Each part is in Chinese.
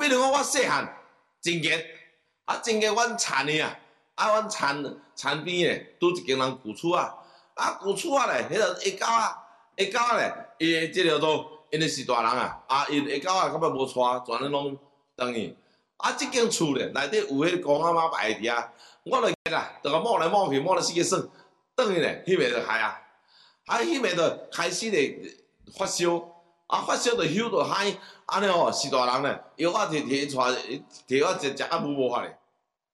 比如讲我细汉真热，真热，阮田的阮田边诶，拄一间人旧厝旧厝咧，迄个下狗咧，伊诶即个做，因为是大人因下狗根本无带，全日拢等于。即间厝咧，内底有迄公仔妈摆伫我就就甲摸来摸去，摸了4个算，转去咧，迄个就害迄个就开始咧发烧，发烧就休就嗨，安尼是大人咧，药我摕出来，摕我食无法咧。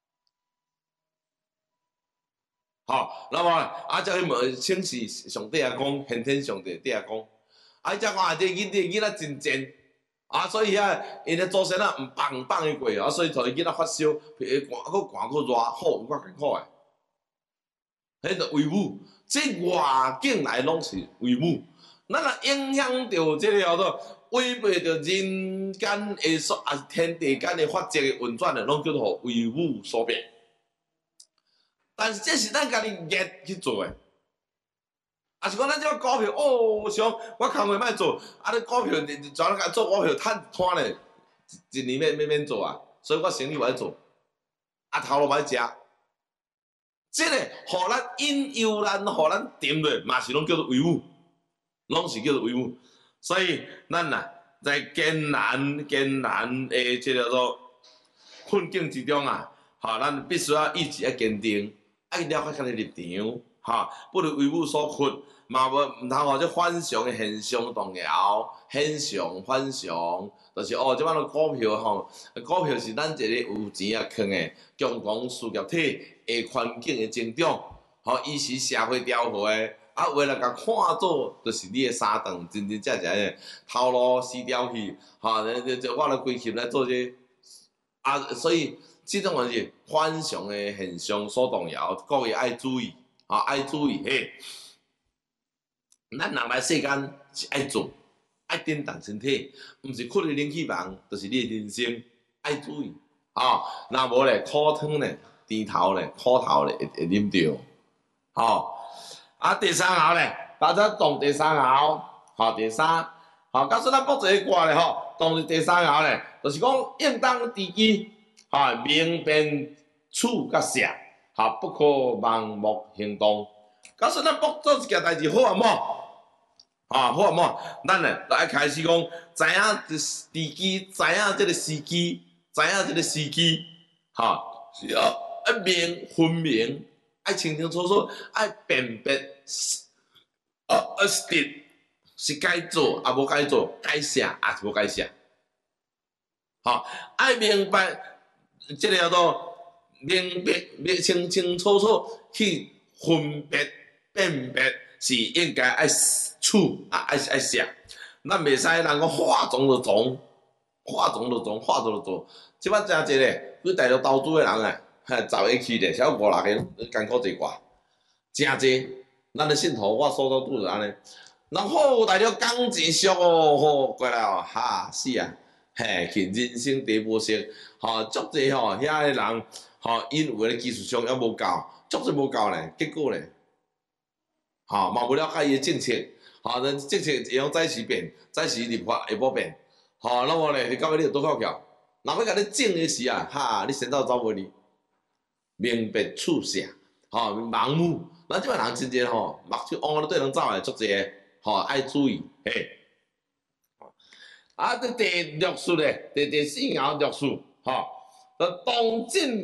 那么则迄请示上帝讲，先天上帝底讲，则讲这囡仔真贱。所以因咧祖先毋放伊过，所以带囡仔发烧，寒热，好有艰苦迄就为母，即外境内拢是为母，咱若影响到即个叫做违背着人间的天地间的法则的运转的，拢叫做为母所变。但是这是咱家己业去做的。是讲咱即个股票，像我工课莫做，你股票全甲做股票趁咧，一年免做所以我生意我爱做，头路我爱食。即个互咱引诱咱，互咱沉落，嘛是拢叫做为母，拢是叫做为母。所以咱在艰难的即个做困境之中咱必须要意志要坚定，爱了解家己立场，不能为母所困。嘛毋通即反常的现象动摇，现象反常，就是即摆个股票股票是咱一个有钱坑的共同事业体的环境的增长，伊是社会调和的，为了甲看做，就是你的三顿真正的头路死掉去，我来规气来做这所以即种是反常的现象所动摇，各位爱注意，爱注意嘿。咱人来世间是爱做，爱振动身体，毋是困伫冷气房，就是你的人生爱注意。若无咧苦汤咧、甜头咧、苦头咧会啉着。第三行咧，大家动第三行，第三，假使咱卜一个卦咧动第三行咧，就是讲应当知己，明辨处甲舍，不可盲目行动。假使咱卜做一件代志好无？好无？咱咧就爱开始讲，知影知己，知影即个时机，是要分明，爱清清楚楚，爱辨别是该做无该做，该写是无该写。爱明白即个叫做明清清楚楚去分别辨别。是应该爱处爱写，咱袂使人讲化妆就做，即摆真济咧，去大陆投资的人10个去咧，少5、6个艰苦一寡，真济。咱的信徒我所拄着安尼，然后大陆工钱俗过来死去人生地无熟，足济遐个人因为技术上还无够，足济无够咧，结果咧。嘛无了解伊的政策，咱政策会用早时变，早时立法会无变，那么咧，到尾你就倒靠桥。若要甲你整的时你先走袂离，明辨处舍，盲目。咱即摆人真济目睭往对人走诶，足济个，爱注意嘿。第六术咧，第4爻六术，当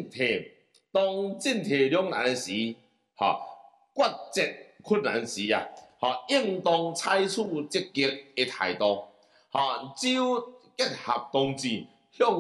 进退两难时，抉择困难时应当采取积极的态度，只有结合同志，